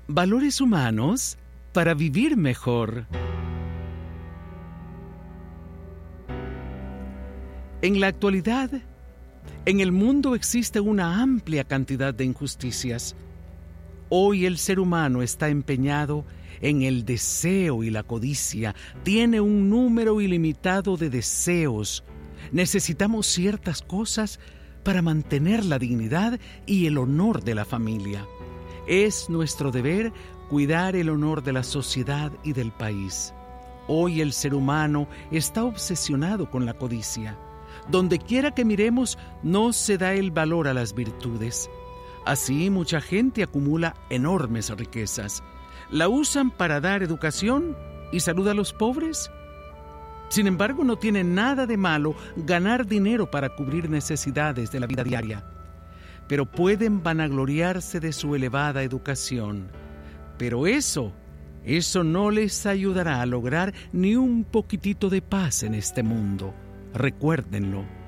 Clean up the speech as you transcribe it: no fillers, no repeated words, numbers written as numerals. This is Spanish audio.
Valores humanos para vivir mejor. En la actualidad, en el mundo existe una amplia cantidad de injusticias. Hoy el ser humano está empeñado en el deseo y la codicia. Tiene un número ilimitado de deseos. Necesitamos ciertas cosas para mantener la dignidad y el honor de la familia. Es nuestro deber cuidar el honor de la sociedad y del país. Hoy el ser humano está obsesionado con la codicia. Donde quiera que miremos, no se da el valor a las virtudes. Así, mucha gente acumula enormes riquezas. ¿La usan para dar educación y salud a los pobres? Sin embargo, no tiene nada de malo ganar dinero para cubrir necesidades de la vida diaria. Pero pueden vanagloriarse de su elevada educación. Pero eso no les ayudará a lograr ni un poquitito de paz en este mundo. Recuérdenlo.